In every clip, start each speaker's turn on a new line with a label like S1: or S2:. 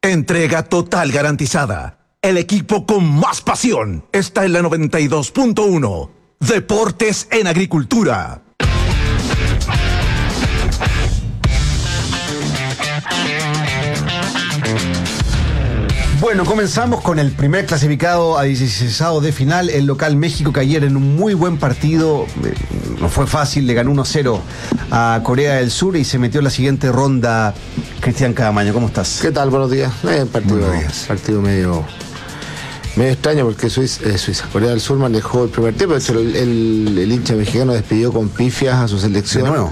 S1: Entrega total garantizada. El equipo con más pasión está en la 92.1. Deportes en Agricultura.
S2: Bueno, comenzamos con el primer clasificado a 16avos de final, el local México, que ayer en un muy buen partido, no fue fácil, le ganó 1-0 a Corea del Sur y se metió en la siguiente ronda. Cristian Cadamaño, ¿cómo estás?
S3: ¿Qué tal? Buenos días. Partido medio extraño porque Corea del Sur manejó el primer tiempo. El hincha mexicano despidió con pifias a su selección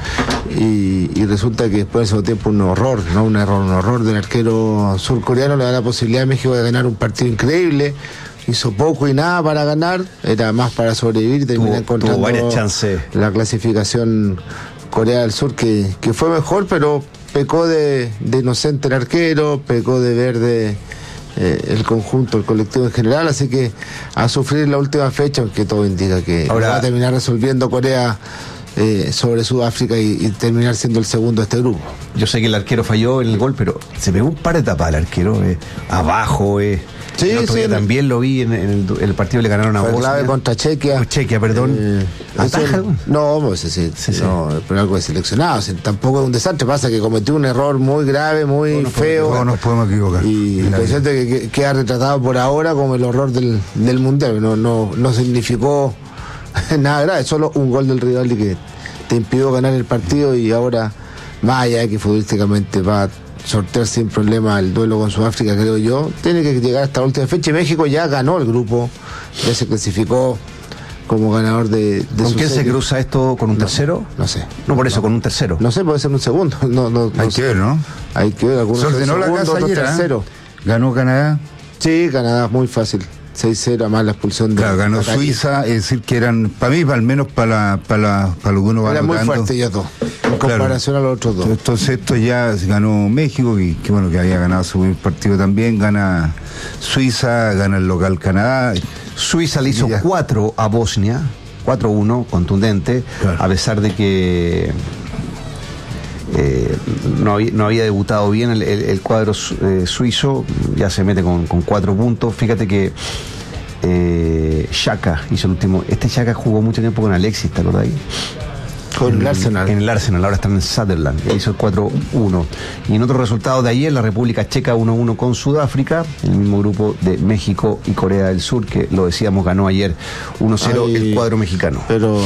S3: y resulta que después del segundo tiempo un horror del arquero surcoreano le da la posibilidad a México de ganar un partido increíble. Hizo poco y nada para ganar, era más para sobrevivir y terminó encontrando
S2: varias chances.
S3: La clasificación Corea del Sur que fue mejor, pero pecó de inocente el arquero, pecó de verde el conjunto, el colectivo en general, así que a sufrir la última fecha, aunque todo indica que ahora va a terminar resolviendo Corea sobre Sudáfrica y terminar siendo el segundo de este grupo.
S2: Yo sé que el arquero falló en el gol, pero se pegó un par de tapas al arquero, abajo.
S3: Sí,
S2: el otro día también lo vi en el partido, le ganaron a Bosnia.
S3: Clave contra Chequia.
S2: Chequia, perdón. ¿Ataja?
S3: No, pues no, pero algo de seleccionado. Tampoco es un desastre. Pasa que cometió un error muy grave, muy feo.
S4: No nos podemos equivocar.
S3: Y presente que queda retratado por ahora como el horror del Mundial. No significó nada grave, solo un gol del rival y que te impidió ganar el partido y ahora, más allá de que futbolísticamente va a sortear sin problema el duelo con Sudáfrica, creo yo, tiene que llegar hasta la última fecha. México ya ganó el grupo, ya se clasificó como ganador de
S2: ¿Con
S3: su
S2: quién
S3: serie.
S2: se cruza esto? ¿Con un tercero?
S3: No sé.
S2: No, por eso, con un tercero.
S3: No sé, puede ser un segundo.
S4: Hay que ver, ¿no?
S3: Hay que ver, algunos
S4: Se ordenó la
S3: segundo,
S4: casa
S3: otros
S4: ayer,
S3: tercero.
S4: Ganó Canadá.
S3: Sí, Canadá, muy fácil. 6-0, además la expulsión de...
S4: Claro, ganó Suiza, es decir, que eran, para mí, al menos para lo que uno va
S3: Eran muy fuertes ellos dos, en comparación a los otros dos.
S4: Entonces esto ya ganó México, que bueno, que había ganado su primer partido también, gana Suiza, gana el local Canadá.
S2: Suiza le hizo 4 a Bosnia, 4-1, contundente, claro. A pesar de que no había debutado bien el cuadro suizo, ya se mete con 4 puntos. Fíjate que Xhaka hizo el último. Xhaka jugó mucho tiempo con Alexis, ¿te acordás?
S3: Con el Arsenal.
S2: En el Arsenal, ahora está en Sutherland, hizo el 4-1. Y en otros resultados de ayer, la República Checa 1-1 con Sudáfrica, el mismo grupo de México y Corea del Sur, que lo decíamos, ganó ayer 1-0 el cuadro mexicano.
S3: Pero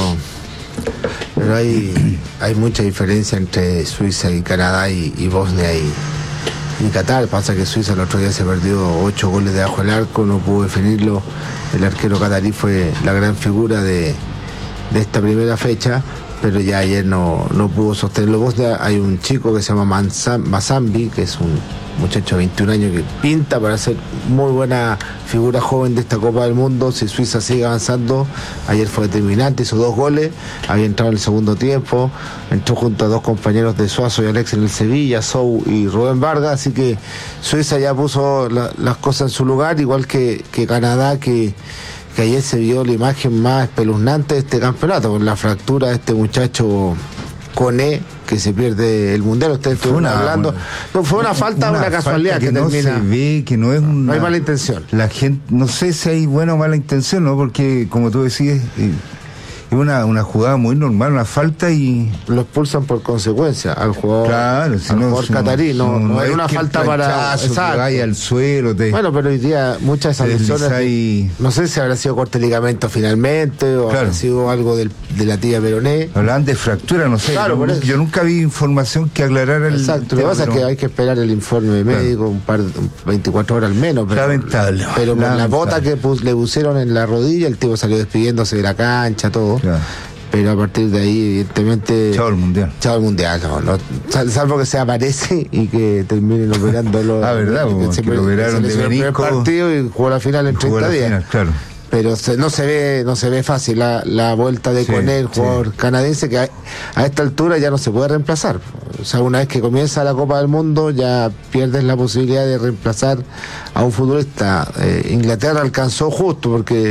S3: hay mucha diferencia entre Suiza y Canadá y Bosnia y Qatar. Pasa que Suiza el otro día se perdió 8 goles debajo del arco, no pudo definirlo. El arquero catarí fue la gran figura de esta primera fecha, pero ya ayer no pudo sostenerlo. Bosnia, hay un chico que se llama Mazambi, que es un muchacho de 21 años que pinta para ser muy buena figura joven de esta Copa del Mundo. Si Suiza sigue avanzando, ayer fue determinante, hizo 2 goles, había entrado en el segundo tiempo, entró junto a 2 compañeros de Suazo y Alex en el Sevilla, Sou y Rubén Vargas, así que Suiza ya puso las cosas en su lugar, igual que Canadá, que ayer se vio la imagen más espeluznante de este campeonato, con la fractura de este muchacho Koné, que se pierde el mundial. Ustedes estuvieron hablando. No, fue una falta, una casualidad que
S4: no
S3: termina.
S4: Se ve, que no es una,
S3: no hay mala intención.
S4: La gente, no sé si hay buena o mala intención, ¿no? Porque, como tú decías, es una jugada muy normal, una falta y...
S3: Lo expulsan por consecuencia al jugador,
S4: claro, si
S3: jugador catarí, no es una falta para...
S4: Exacto. Que vaya al suelo.
S3: Bueno, pero hoy día muchas de esas lesiones, no sé si habrá sido corte de ligamento finalmente o habrá sido algo de la tibia peroné.
S4: Hablaban de fractura, no sé.
S3: Claro,
S4: yo nunca vi información que aclarara el...
S3: Exacto, lo que pasa es que hay que esperar el informe médico, 24 horas al menos. Pero,
S4: lamentable.
S3: Pero por la bota que le pusieron en la rodilla, el tipo salió despidiéndose de la cancha, todo. Claro. Pero a partir de ahí, evidentemente...
S4: Chao el mundial.
S3: Chao el mundial, salvo que se aparece y que terminen operándolo.
S4: ¿Verdad? Que lo operaron de
S3: el partido y jugó la final en 30 días. Final,
S4: claro.
S3: Pero no se ve fácil la vuelta de Koné, el jugador canadiense, que a esta altura ya no se puede reemplazar. O sea, una vez que comienza la Copa del Mundo ya pierdes la posibilidad de reemplazar a un futbolista. Inglaterra alcanzó justo porque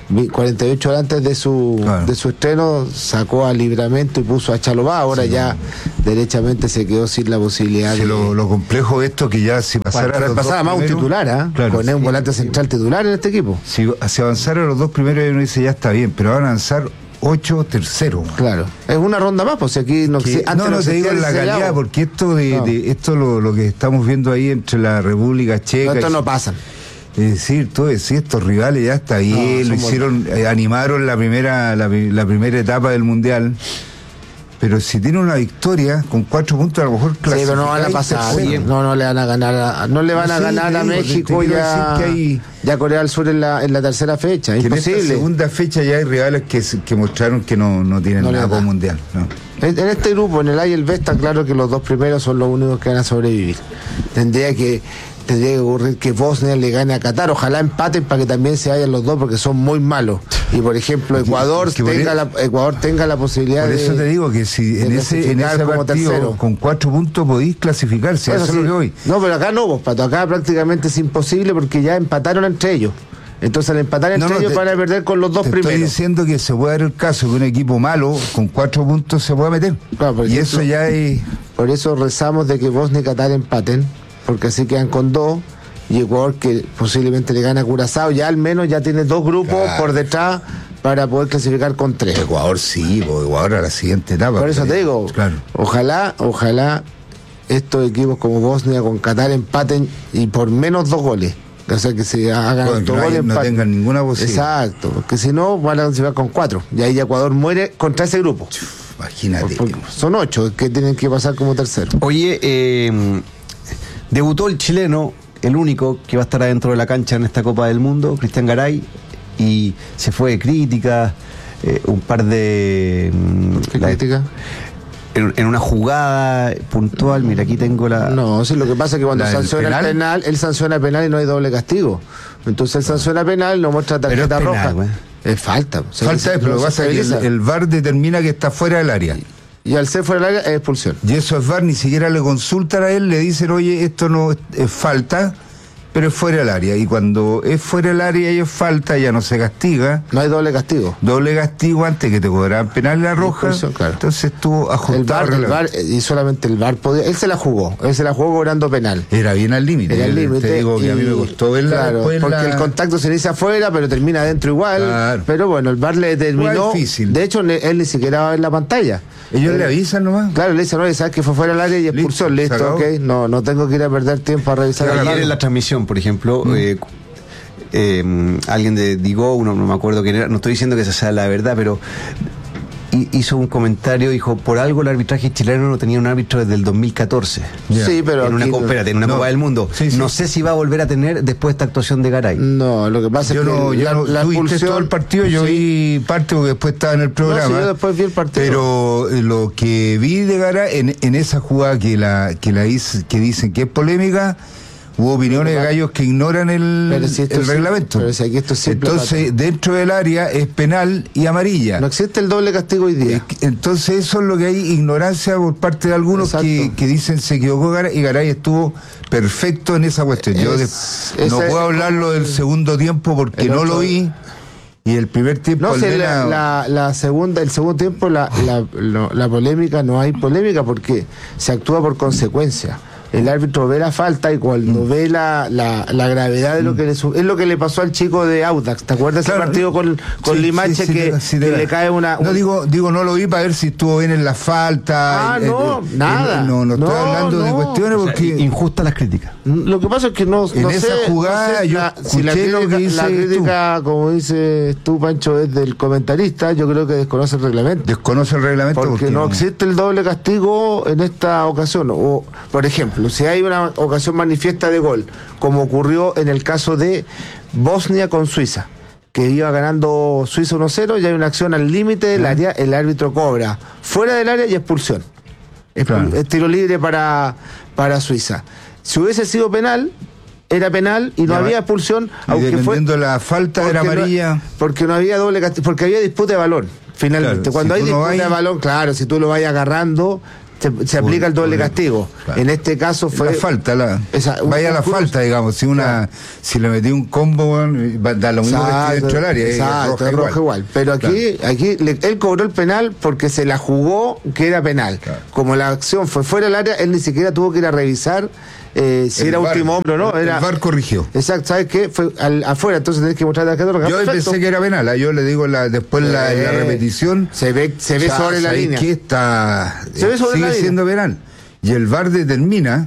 S3: 48 horas antes de su estreno, sacó a Libramento y puso a Chalobá. Ahora ya derechamente se quedó sin la posibilidad de...
S4: Lo complejo de esto que ya si
S3: pasara más un titular, poner un volante central titular en este equipo.
S4: Si avanzaron los dos primeros, uno dice ya está bien, pero van a avanzar 8 terceros.
S3: Claro, es una ronda más, pues aquí no te
S4: digo en la calidad, porque esto esto lo que estamos viendo ahí entre la República Checa.
S3: Esto no pasan.
S4: Es decir, estos rivales ya está bien, lo hicieron, animaron la primera etapa del Mundial. Pero si tiene una victoria con 4 puntos, a lo mejor
S3: clasifica. Sí, pero no van a pasar. No le van a ganar. No le van a ganar a México ya Corea del Sur en la tercera fecha. Es imposible.
S4: En esta segunda fecha ya hay rivales que mostraron que no tienen nada por Mundial. No.
S3: En este grupo, en el A y el B, está claro que los dos primeros son los únicos que van a sobrevivir. Tendría que ocurrir que Bosnia le gane a Qatar. Ojalá empaten para que también se vayan los dos, porque son muy malos. Y por ejemplo Ecuador tenga la posibilidad de...
S4: Por eso te digo que si en ese partido tercero, con 4 puntos podéis clasificarse. Eso es lo que voy.
S3: No, pero acá no, Pato. Acá prácticamente es imposible porque ya empataron entre ellos. Entonces al empatar entre ellos van a perder con los dos primeros.
S4: Estoy diciendo que se puede dar el caso que un equipo malo con 4 puntos se pueda meter.
S3: Claro, y eso ya es... Por eso rezamos de que Bosnia y Qatar empaten, porque así quedan con 2, y Ecuador, que posiblemente le gana a Curazao, ya al menos ya tiene 2 grupos por detrás para poder clasificar con 3.
S4: Ecuador Ecuador a la siguiente etapa.
S3: Por eso te digo, ojalá estos equipos como Bosnia con Qatar empaten y por menos 2 goles. O sea, que se hagan 2 goles,
S4: no tengan ninguna posibilidad.
S3: Exacto, porque si no van a clasificar con 4, y ahí Ecuador muere contra ese grupo.
S4: Imagínate.
S3: Son 8 que tienen que pasar como tercero.
S2: Oye, debutó el chileno, el único que va a estar adentro de la cancha en esta Copa del Mundo, Cristian Garay, y se fue de crítica, un par de...
S3: ¿Qué crítica?
S2: En una jugada puntual, mira, aquí tengo la...
S3: No, sí, lo que pasa es que cuando sanciona el penal, él sanciona penal y no hay doble castigo. Entonces él sanciona penal, no muestra tarjeta roja. Es falta.
S4: Pero lo que pasa es que el VAR determina que está fuera del área.
S3: Y al ser fuera del área es expulsión.
S4: Y eso es VAR, ni siquiera le consultan a él, le dicen, oye, esto no es falta, pero es fuera del área. Y cuando es fuera del área y es falta, ya no se castiga.
S3: No hay doble castigo.
S4: Doble castigo antes que te cobraran penal la roja.
S3: Claro.
S4: Entonces estuvo ajustado.
S3: El VAR, y solamente el VAR podía. Él se la jugó cobrando penal.
S4: Era bien al límite.
S3: Era al límite.
S4: Te digo que a mí me costó verla.
S3: Claro, porque el contacto se inicia afuera, pero termina adentro igual. Claro. Pero bueno, el VAR le determinó.
S4: Difícil.
S3: De hecho, él ni siquiera va a ver la pantalla.
S4: Ellos le avisan nomás.
S3: Claro, le dicen, no, sabes que fue fuera del área y expulsión. Listo, ok. No tengo que ir a perder tiempo a revisar.
S2: Ayer en la transmisión, por ejemplo, alguien de Digo, no me acuerdo quién era, no estoy diciendo que esa sea la verdad, pero hizo un comentario, dijo, por algo el arbitraje chileno no tenía un árbitro desde el 2014.
S3: Sí, pero
S2: en una Copa del Mundo.
S4: Sí.
S2: No sé si va a volver a tener después de esta actuación de Garay.
S3: No, lo que pasa es que la
S4: expulsión, todo el partido, yo vi parte porque después estaba en el programa.
S3: Yo después vi el partido.
S4: Pero lo que vi de Garay en esa jugada que dicen que es polémica, hubo opiniones de gallos que ignoran el reglamento.
S3: Pero si aquí esto es simple.
S4: Entonces, dentro del área es penal y amarilla.
S3: No existe el doble castigo hoy día.
S4: Entonces, eso es lo que hay, ignorancia por parte de algunos que dicen se equivocó Garay, y Garay estuvo perfecto en esa cuestión. Yo no puedo hablarlo del segundo tiempo porque no lo vi. Y el primer tiempo...
S3: No sé, el segundo tiempo, la polémica, no hay polémica porque se actúa por consecuencia. El árbitro ve la falta y cuando ve la gravedad de lo que es lo que le pasó al chico de Audax. ¿Te acuerdas ese partido con Limache que le cae una...
S4: No, digo, no lo vi para ver si estuvo bien en la falta.
S3: Nada.
S4: No estoy hablando de cuestiones porque...
S2: Injustas las críticas.
S3: Lo que pasa es que no
S4: en esa jugada yo escuché
S3: la crítica, como dices tú, Pancho, es del comentarista, yo creo que desconoce el reglamento.
S4: Desconoce el reglamento
S3: porque no existe el doble castigo en esta ocasión. O, por ejemplo, si hay una ocasión manifiesta de gol, como ocurrió en el caso de Bosnia con Suiza, que iba ganando Suiza 1-0 y hay una acción al límite del área, el árbitro cobra fuera del área y expulsión. Es tiro libre para Suiza. Si hubiese sido penal, era penal y no había expulsión,
S4: aunque dependiendo la falta era amarilla.
S3: Porque no había doble castigo, porque había disputa de balón, finalmente. Cuando hay disputa de balón, claro, si tú lo vas agarrando, se aplica el doble castigo. Claro. En este caso fue...
S4: La falta, vaya la falta, digamos. Si le metí un combo, da lo mismo que dentro del área.
S3: Exacto, es roja igual. Pero aquí él cobró el penal porque se la jugó que era penal. Claro. Como la acción fue fuera del área, él ni siquiera tuvo que ir a revisar si era último hombre o no.
S4: El VAR corrigió.
S3: Exacto, ¿sabes qué? Fue afuera, entonces tenés que mostrar la tarjeta roja.
S4: Yo pensé que era penal, yo le digo después la repetición.
S3: Se ve sobre la línea.
S4: Que sigue siendo penal. Y el VAR determina.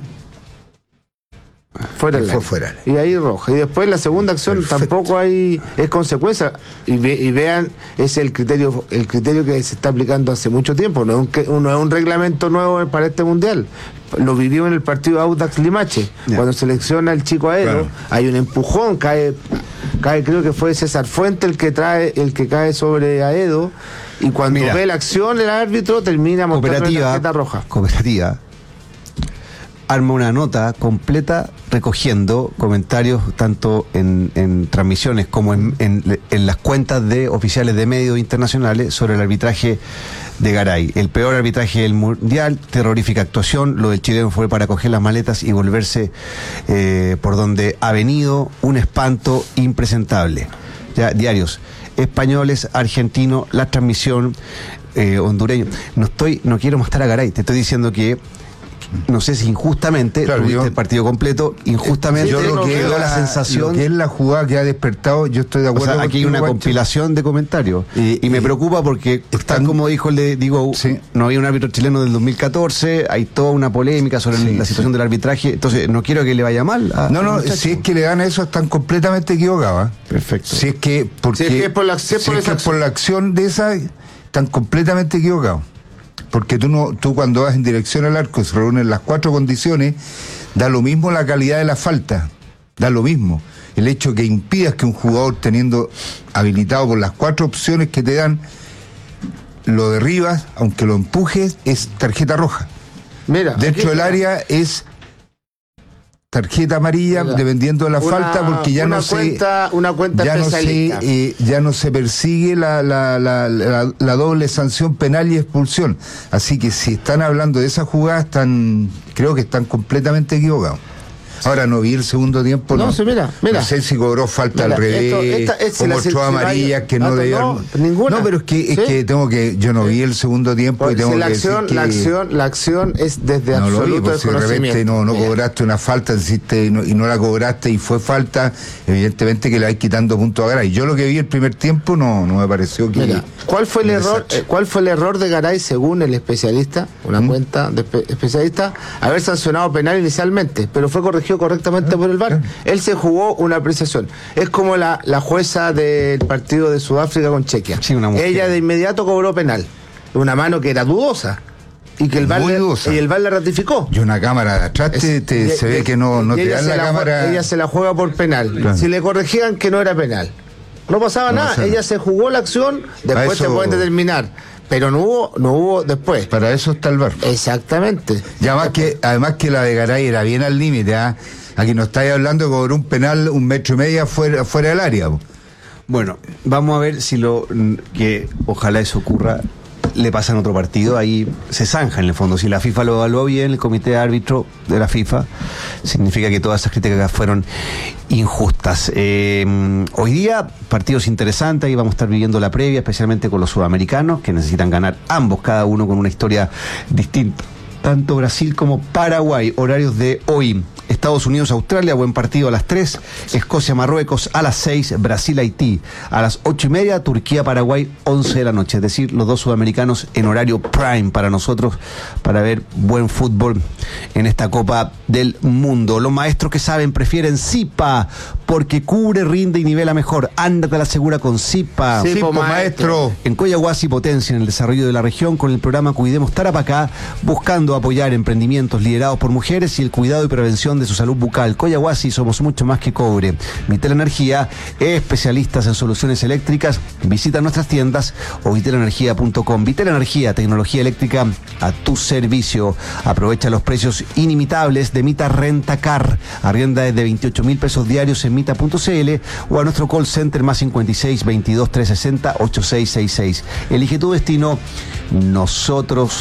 S3: Fue fuera. Y ahí roja. Y después la segunda acción tampoco es consecuencia. Y vean, es el criterio que se está aplicando hace mucho tiempo. No es un reglamento nuevo para este mundial. Lo vivió en el partido Audax Limache. Cuando selecciona el chico Aedo, hay un empujón, cae, creo que fue César Fuente el que cae sobre Aedo. Y cuando ve la acción, el árbitro termina mostrando la tarjeta roja.
S2: Cooperativa arma una nota completa recogiendo comentarios tanto en transmisiones como en las cuentas de oficiales de medios internacionales sobre el arbitraje de Garay. El peor arbitraje del mundial, terrorífica actuación, lo del chileno fue para coger las maletas y volverse por donde ha venido, un espanto impresentable. Ya, diarios españoles, argentinos, la transmisión hondureño. No quiero matar a Garay, te estoy diciendo que no sé si injustamente, tuviste el partido completo, injustamente
S4: yo lo que
S2: da la sensación.
S4: Lo que es la jugada que ha despertado, yo estoy de acuerdo.
S2: O sea, aquí hay una compilación de comentarios. Y me preocupa porque, tal como dijo no había un árbitro chileno del 2014, hay toda una polémica sobre la situación del arbitraje, entonces no quiero que le vaya mal.
S4: Si es que le dan eso, están completamente equivocados.
S2: Perfecto.
S4: Si es que por la acción de esa, están completamente equivocados. Porque tú cuando vas en dirección al arco se reúnen las 4 condiciones, da lo mismo la calidad de la falta, da lo mismo. El hecho que impidas que un jugador, teniendo habilitado por las 4 opciones que te dan, lo derribas, aunque lo empujes, es tarjeta roja.
S3: Mira,
S4: dentro del área es tarjeta amarilla, dependiendo de la falta, porque ya no se persigue la doble sanción penal y expulsión. Así que si están hablando de esa jugada, creo que están completamente equivocados. Ahora no vi el segundo tiempo. No sé si cobró falta al revés, o mostró amarillas que no debían.
S3: Ninguna.
S4: No, pero es que yo no vi el segundo tiempo y tengo que decir que
S3: la acción es desde
S4: no
S3: absoluto
S4: lo vi, pues si de repente no cobraste una falta, y no la cobraste y fue falta, evidentemente que le vais quitando puntos a Garay. Yo lo que vi el primer tiempo no me pareció que...
S3: Mira, ¿cuál fue el error de Garay según el especialista, una cuenta de especialista, haber sancionado penal inicialmente, pero fue corregido correctamente por el VAR? Él se jugó una apreciación. Es como la jueza del partido de Sudáfrica con Chequia. Ella de inmediato cobró penal. Una mano que era dudosa. Y que el VAR la ratificó.
S4: Y una cámara de atrás se ve que no te dan la cámara.
S3: Ella se la juega por penal.
S4: Claro.
S3: Si le corregían que no era penal, no pasaba nada. Ella se jugó la acción, después te pueden determinar. Pero no hubo después.
S4: Para eso está el VAR.
S3: Exactamente.
S4: Y además que la de Garay era bien al límite. Aquí no estáis hablando de cobrar un penal 1,5 metros fuera del área.
S2: Bueno, vamos a ver si que ojalá eso ocurra, le pasa en otro partido. Ahí se zanja en el fondo. Si la FIFA lo evaluó bien, el comité de árbitro de la FIFA, significa que todas esas críticas fueron injustas. Hoy día, partidos interesantes, ahí vamos a estar viviendo la previa, especialmente con los sudamericanos, que necesitan ganar ambos, cada uno con una historia distinta. Tanto Brasil como Paraguay, horarios de hoy. Estados Unidos, Australia, buen partido a las 3, Escocia, Marruecos a las 6, Brasil, Haití a las 8:30, Turquía, Paraguay 11 de la noche, es decir, los dos sudamericanos en horario prime para nosotros, para ver buen fútbol en esta Copa del Mundo. Los maestros que saben prefieren Zipa, porque cubre, rinde y nivela mejor. Ándate a la segura con Zipa.
S3: Zipa, maestro.
S2: En Coyahuasi potencia en el desarrollo de la región con el programa Cuidemos Tarapacá, buscando apoyar emprendimientos liderados por mujeres y el cuidado y prevención de su salud bucal. Coyahuasi, somos mucho más que cobre. Vital Energía, especialistas en soluciones eléctricas. Visita nuestras tiendas o vitalenergia.com. Vital Energía, tecnología eléctrica a tu servicio. Aprovecha los precios inimitables de Mita Rentacar. Arrienda desde 28,000 pesos diarios en mita.cl o a nuestro call center más 56 22 360 8666. Elige tu destino. Nosotros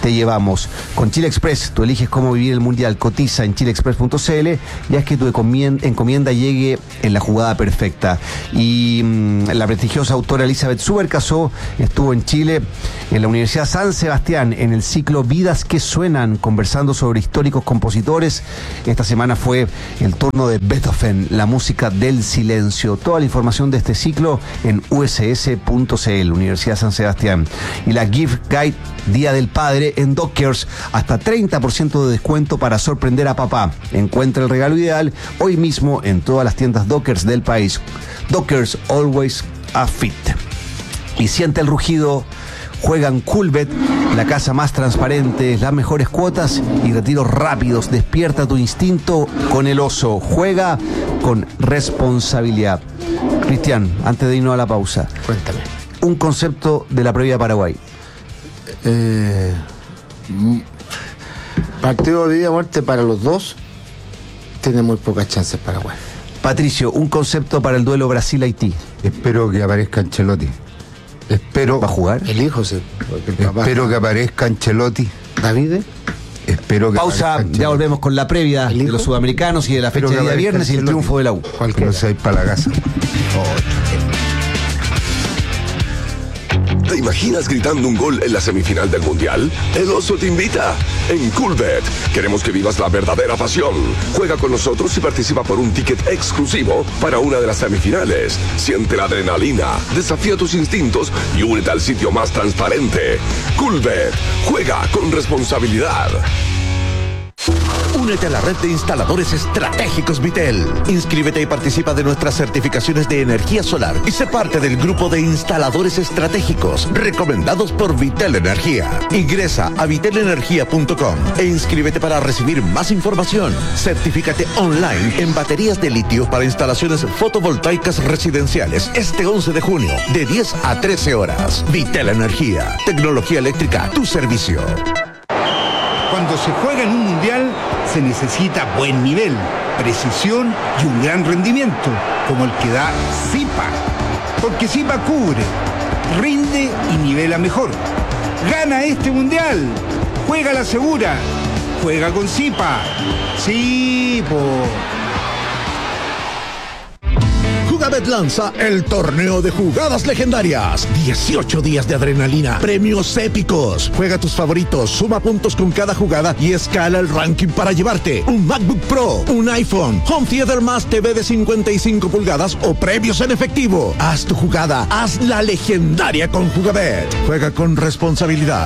S2: te llevamos. Con Chile Express, tú eliges cómo vivir el Mundial. Cotiza en chileexpress.cl y haz que tu encomienda llegue en la jugada perfecta. Y la prestigiosa autora Elizabeth Subercasó estuvo en Chile, en la Universidad San Sebastián, en el ciclo Vidas que Suenan, conversando sobre históricos compositores. Esta semana fue el turno de Beethoven, la música del silencio. Toda la información de este ciclo en uss.cl, Universidad San Sebastián. Y la Gift Guide Día del Padre en Dockers, hasta 30% de descuento para sorprender a papá. Encuentra el regalo ideal hoy mismo en todas las tiendas Dockers del país. Dockers, always a fit. Y siente el rugido. Juegan Coolbet, la casa más transparente, las mejores cuotas y retiros rápidos. Despierta tu instinto con el oso. Juega con responsabilidad. Cristian, antes de irnos a la pausa,
S3: Cuéntame.
S2: un concepto de la previa Paraguay.
S3: Partido de vida o muerte para los dos. Tiene muy pocas chances Paraguay.
S2: Patricio, un concepto para el duelo Brasil-Haití.
S4: Espero que aparezca Ancelotti.
S2: ¿Va a jugar?
S3: El hijo, sí.
S4: Espero que aparezca Ancelotti.
S3: David.
S4: Espero que
S2: Pausa,
S4: aparezca
S2: ya volvemos con la previa de los sudamericanos y de la fecha de día viernes y el triunfo de la U.
S4: Que no se para la casa.
S5: ¿Te imaginas gritando un gol en la semifinal del Mundial? El Oso te invita. En Coolbet queremos que vivas la verdadera pasión. Juega con nosotros y participa por un ticket exclusivo para una de las semifinales. Siente la adrenalina, desafía tus instintos y únete al sitio más transparente. Coolbet. Juega con responsabilidad.
S1: Únete a la red de instaladores estratégicos Vitel. Inscríbete y participa de nuestras certificaciones de energía solar y sé parte del grupo de instaladores estratégicos recomendados por Vitel Energía. Ingresa a vitelenergia.com e inscríbete para recibir más información. Certifícate online en baterías de litio para instalaciones fotovoltaicas residenciales este 11 de junio de 10 a 13 horas. Vitel Energía. Tecnología eléctrica a tu servicio.
S6: Cuando se juega en un mundial, se necesita buen nivel, precisión y un gran rendimiento, como el que da Zipa. Porque Zipa cubre, rinde y nivela mejor. ¡Gana este mundial! ¡Juega la segura! ¡Juega con Zipa! ¡Sí, po!
S1: Jugabet lanza el torneo de jugadas legendarias. 18 días de adrenalina, premios épicos. Juega tus favoritos, suma puntos con cada jugada y escala el ranking para llevarte un MacBook Pro, un iPhone, Home Theater más TV de 55 pulgadas o premios en efectivo. Haz tu jugada, haz la legendaria con Jugabet. Juega con responsabilidad.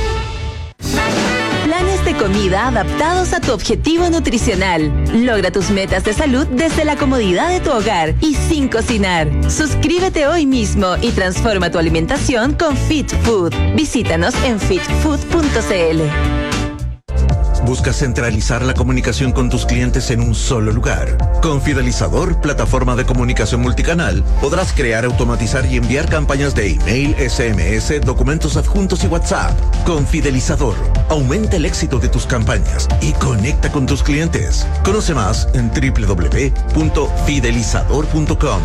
S7: Planes de comida adaptados a tu objetivo nutricional. Logra tus metas de salud desde la comodidad de tu hogar y sin cocinar. Suscríbete hoy mismo y transforma tu alimentación con Fit Food. Visítanos en fitfood.cl.
S1: ¿Buscas centralizar la comunicación con tus clientes en un solo lugar? Con Fidelizador, plataforma de comunicación multicanal, podrás crear, automatizar y enviar campañas de email, SMS, documentos adjuntos y WhatsApp. Con Fidelizador, aumenta el éxito de tus campañas y conecta con tus clientes. Conoce más en www.fidelizador.com.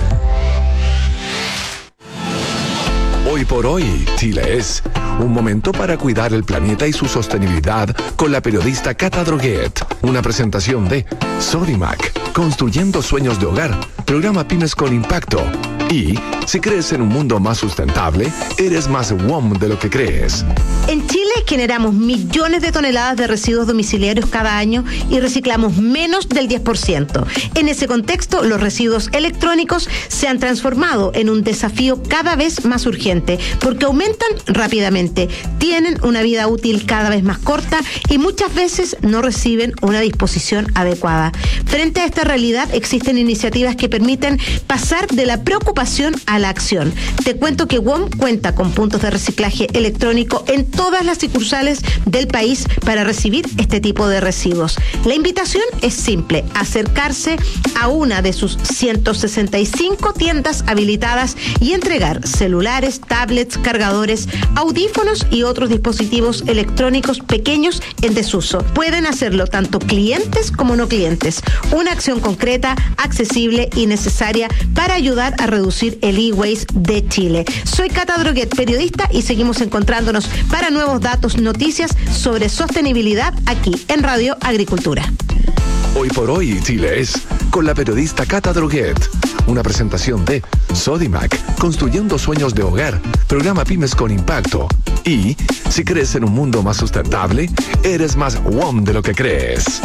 S5: Hoy por hoy, Chile es un momento para cuidar el planeta y su sostenibilidad con la periodista Cata Droguet. Una presentación de Sodimac, construyendo sueños de hogar, programa Pymes con Impacto. Y si crees en un mundo más sustentable, eres más WOM de lo que crees.
S8: En Chile generamos millones de toneladas de residuos domiciliarios cada año y reciclamos menos del 10%. En ese contexto, los residuos electrónicos se han transformado en un desafío cada vez más urgente porque aumentan rápidamente, tienen una vida útil cada vez más corta y muchas veces no reciben una disposición adecuada. Frente a esta realidad, existen iniciativas que permiten pasar de la preocupación a la acción. Te cuento que WOM cuenta con puntos de reciclaje electrónico en todas las sucursales del país para recibir este tipo de residuos. La invitación es simple: acercarse a una de sus 165 tiendas habilitadas y entregar celulares, tablets, cargadores, audífonos y otros dispositivos electrónicos pequeños en desuso. Pueden hacerlo tanto clientes como no clientes. Una acción concreta, accesible y necesaria para ayudar a reducir el e-waste de Chile. Soy Cata Droguet, periodista, y seguimos encontrándonos para nuevos datos datos, noticias sobre sostenibilidad aquí en Radio Agricultura.
S9: Hoy por hoy, Chile es con la periodista Cata Droguet. Una presentación de Sodimac, construyendo sueños de hogar, programa Pymes con Impacto. Y, si crees en un mundo más sustentable, eres más WOM de lo que crees.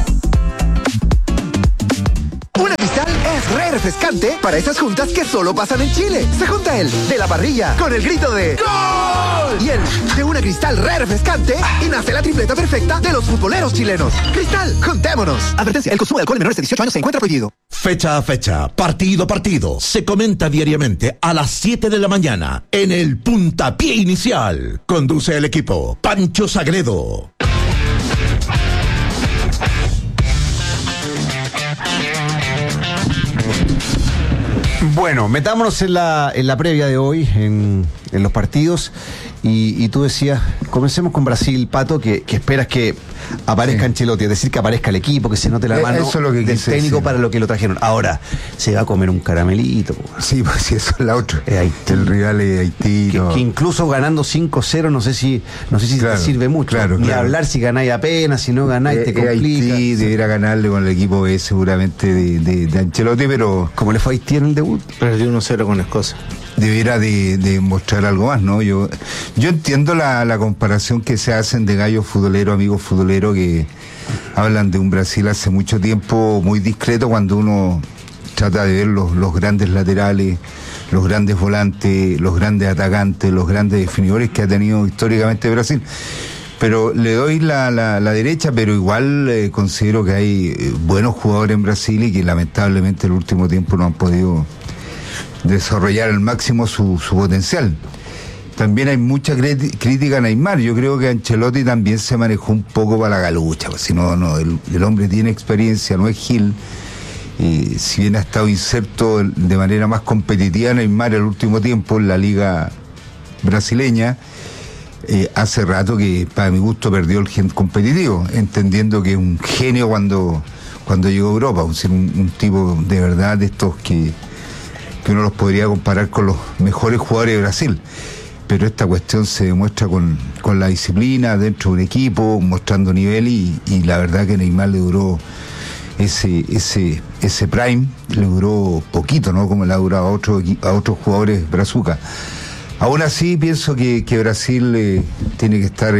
S10: Una Cristal es re refrescante para esas juntas que solo pasan en Chile. Se junta el de la parrilla con el grito de ¡Gol! Y el de una Cristal re refrescante y nace la tripleta perfecta de los futboleros chilenos. Cristal, juntémonos. Advertencia, el consumo de alcohol en menores de 18 años se encuentra prohibido.
S1: Fecha a fecha, partido a partido, se comenta diariamente a las 7 de la mañana en el Puntapié Inicial. Conduce el equipo Pancho Sagredo.
S2: Bueno, metámonos en la previa de hoy, en los partidos. Y tú decías, comencemos con Brasil, Pato, que esperas que aparezca Ancelotti, es decir, que aparezca el equipo, que se note la mano
S4: eso es lo que
S2: del técnico para lo que lo trajeron. Ahora, se va a comer un caramelito.
S4: Sí, pues sí, eso es la otra. El rival es Haití.
S2: Que incluso ganando 5-0, no sé si
S4: claro,
S2: te sirve mucho.
S4: Claro,
S2: ni hablar si ganáis apenas, si no ganáis te complica.
S4: Haití deberá ganarle con el equipo B seguramente de Ancelotti, pero...
S2: ¿Cómo le fue a Haití en el debut?
S3: Perdió 1-0 con Escocia.
S4: Debiera de mostrar algo más, ¿no? Yo entiendo la comparación que se hacen de gallos futboleros, amigos futboleros, que hablan de un Brasil hace mucho tiempo muy discreto, cuando uno trata de ver los grandes laterales, los grandes volantes, los grandes atacantes, los grandes definidores que ha tenido históricamente Brasil. Pero le doy la derecha, pero igual considero que hay buenos jugadores en Brasil y que lamentablemente en el último tiempo no han podido desarrollar al máximo su potencial. También hay mucha crítica a Neymar. Yo creo que Ancelotti también se manejó un poco para la galucha, pues, si no, el hombre tiene experiencia, no es Gil. Si bien ha estado inserto de manera más competitiva Neymar el último tiempo en la liga brasileña, hace rato que para mi gusto perdió el gen competitivo, entendiendo que es un genio cuando llegó a Europa, un tipo de verdad de estos que uno los podría comparar con los mejores jugadores de Brasil. Pero esta cuestión se demuestra con la disciplina dentro de un equipo, mostrando nivel, y la verdad que Neymar le duró ese prime, le duró poquito, ¿no? Como le ha durado a otros jugadores brazucas. Aún así pienso que Brasil tiene que estar,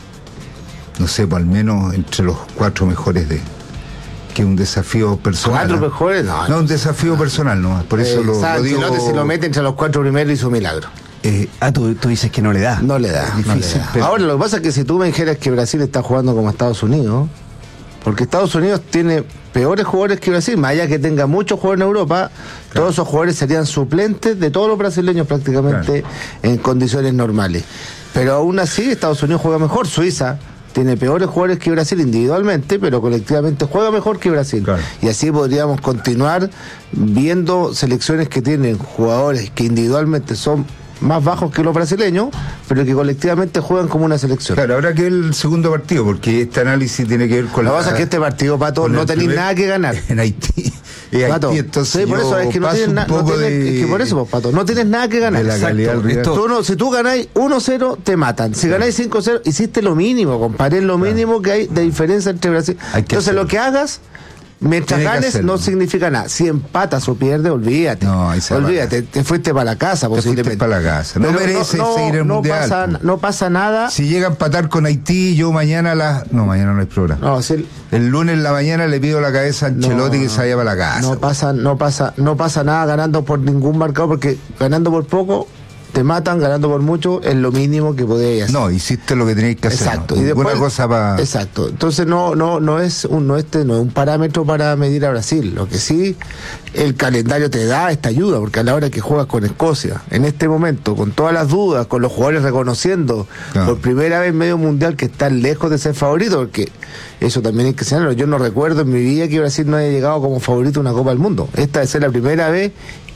S4: no sé, pues al menos entre los 4 mejores que un desafío personal.
S3: ¿4 mejores?
S4: No, un desafío personal, ¿no? Por eso lo digo.
S3: Si lo mete entre los 4 primeros hizo un milagro.
S2: Tú dices que no le da.
S3: No le da. Pero... Ahora, lo que pasa es que si tú me dijeras que Brasil está jugando como Estados Unidos, porque Estados Unidos tiene peores jugadores que Brasil, más allá que tenga muchos jugadores en Europa, todos esos jugadores serían suplentes de todos los brasileños prácticamente en condiciones normales. Pero aún así Estados Unidos juega mejor. Suiza tiene peores jugadores que Brasil individualmente, pero colectivamente juega mejor que Brasil. Y así podríamos continuar viendo selecciones que tienen jugadores que individualmente son más bajos que los brasileños, pero que colectivamente juegan como una selección.
S4: Claro, habrá que ver el segundo partido, porque este análisis tiene que ver con
S3: lo que pasa es que este partido, Pato, no tenéis nada que ganar.
S4: En Haití.
S3: Pato,
S4: Haití, entonces
S3: por eso es que no tienes nada. Es que por eso, Pato, no tienes nada que ganar. Si tú ganáis 1-0, te matan. Si ganáis 5-0, hiciste lo mínimo, comparé lo mínimo que hay de diferencia entre Brasil. Entonces lo que hagas, mientras ganes, no significa nada. Si empatas o pierdes, olvídate. Olvídate, te fuiste para la casa, posiblemente.
S4: Para la casa. No mereces seguir el mundial.
S3: No pasa nada.
S4: Si llega a empatar con Haití, yo mañana mañana no hay programa. El lunes en la mañana le pido la cabeza a Ancelotti que se vaya para la casa.
S3: No pasa nada ganando por ningún marcador, porque ganando por poco te matan, ganando por mucho es lo mínimo que podéis hacer.
S4: No, hiciste lo que tenéis que hacer.
S3: Exacto.
S4: ¿no?
S3: Y después,
S4: cosa para...
S3: Exacto. Entonces no es un parámetro para medir a Brasil. Lo que sí, el calendario te da esta ayuda, porque a la hora que juegas con Escocia, en este momento, con todas las dudas, con los jugadores reconociendo por primera vez en medio mundial que están lejos de ser favoritos, porque eso también hay que señalarlo. Yo no recuerdo en mi vida que Brasil no haya llegado como favorito a una Copa del Mundo. Esta debe ser la primera vez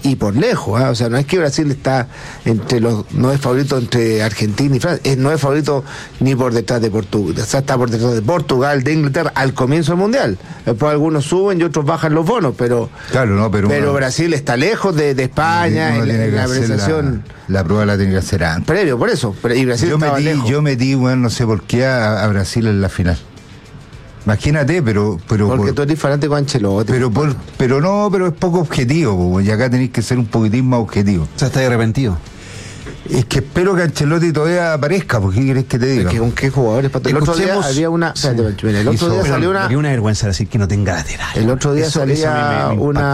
S3: y por lejos, o sea, no es que Brasil está no es favorito entre Argentina y Francia, no es favorito ni por detrás de Portugal, o sea, está por detrás de Portugal, de Inglaterra, al comienzo del Mundial. Después algunos suben y otros bajan los bonos, pero Brasil está lejos de España en la apreciación.
S4: La prueba la tiene que hacer antes.
S3: Previo, por eso. Y Brasil
S4: yo metí, bueno, no sé por qué, a Brasil en la final. Imagínate, pero
S3: porque tú eres diferente con Ancelotti.
S4: Pero es poco objetivo, y acá tenéis que ser un poquitín más objetivo.
S2: O sea, estás arrepentido.
S4: Es que espero que Ancelotti todavía aparezca, porque ¿qué querés que te diga?
S3: Es que con qué jugadores, Pato. El otro día había una. El otro día salió una.
S2: Una vergüenza decir que no tenga lateral.
S3: El otro día salía una.